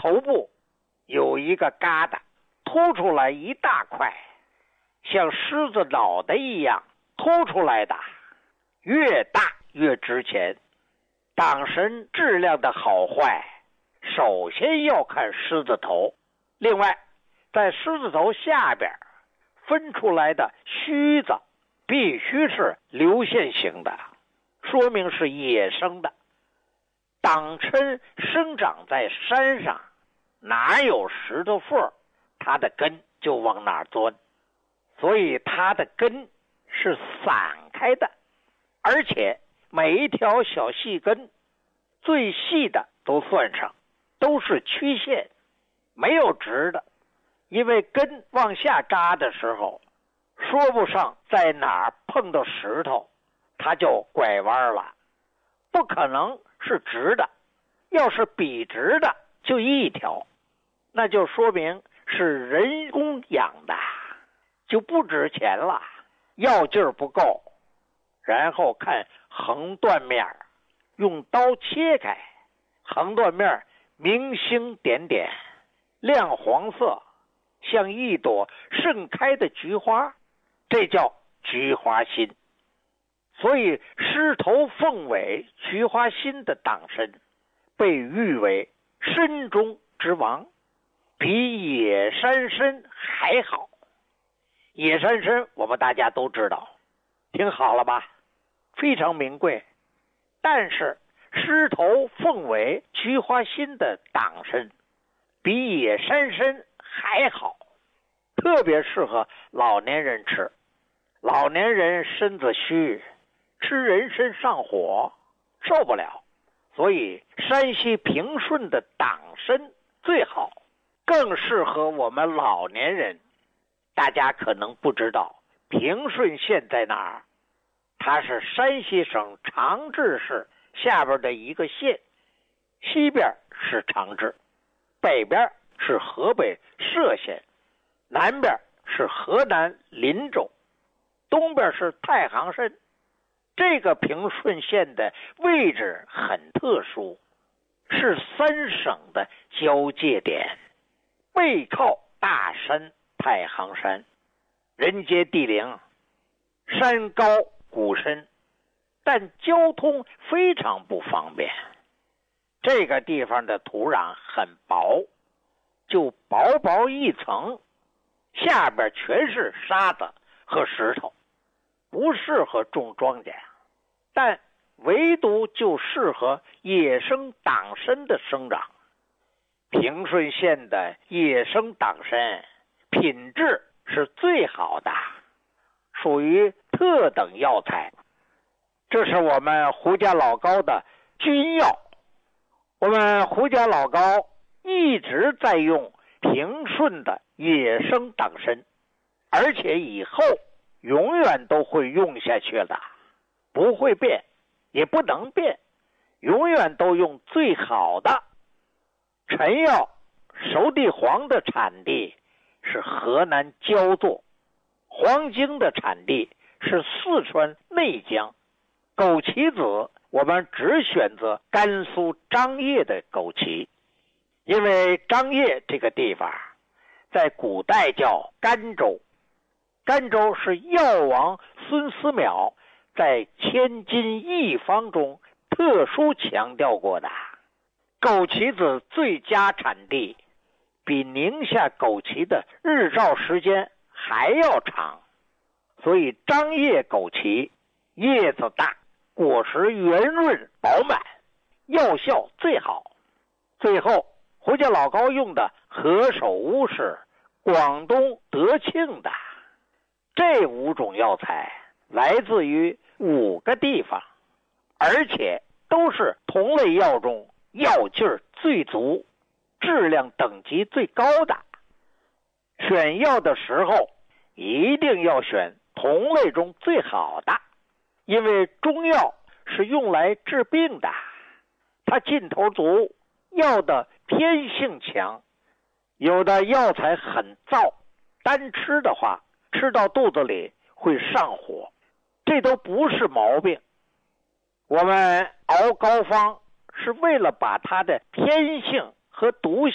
头部有一个疙瘩凸出来一大块，像狮子脑袋一样凸出来的，越大越值钱。党参质量的好坏，首先要看狮子头。另外，在狮子头下边分出来的须子必须是流线型的，说明是野生的。党参生长在山上，哪有石头缝，它的根就往哪钻，所以它的根是散开的，而且每一条小细根最细的都算上，都是曲线，没有直的。因为根往下扎的时候，说不上在哪儿碰到石头它就拐弯了，不可能是直的。要是笔直的就一条，那就说明是人工养的，就不值钱了，药劲儿不够。然后看横断面，用刀切开，横断面明星点点，亮黄色，像一朵盛开的菊花，这叫菊花心。所以狮头凤尾菊花心的党参被誉为参中之王，比野山参还好。野山参我们大家都知道，听好了吧，非常名贵。但是狮头凤尾菊花心的党参比野山参还好，特别适合老年人吃。老年人身子虚，吃人参上火，受不了，所以山西平顺的党参最好，更适合我们老年人。大家可能不知道平顺县在哪儿，它是山西省长治市下边的一个县，西边是长治，北边是河北涉县，南边是河南林州，东边是太行山。这个平顺县的位置很特殊，是三省的交界点，背靠大山太行山，人杰地灵，山高谷深，但交通非常不方便。这个地方的土壤很薄，就薄薄一层，下边全是沙子和石头，不适合种庄稼，但唯独就适合野生党参的生长。平顺县的野生党参品质是最好的，属于特等药材。这是我们胡家老高的军药，我们胡家老高一直在用平顺的野生党参，而且以后永远都会用下去的，不会变，也不能变，永远都用最好的。陈药熟地黄的产地是河南焦作，黄精的产地是四川内江，枸杞子我们只选择甘肃张掖的枸杞，因为张掖这个地方在古代叫甘州，甘州是药王孙思邈在千金一方中特殊强调过的。枸杞子最佳产地比宁夏枸杞的日照时间还要长，所以张掖枸杞叶子大，果实圆润饱满，药效最好。最后胡家老高用的何首乌是广东德庆的。这5种药材来自于5个地方，而且都是同类药中药劲儿最足，质量等级最高的。选药的时候一定要选同类中最好的，因为中药是用来治病的，它劲头足，药的偏性强。有的药材很燥，单吃的话吃到肚子里会上火，这都不是毛病。我们熬膏方是为了把它的偏性和毒性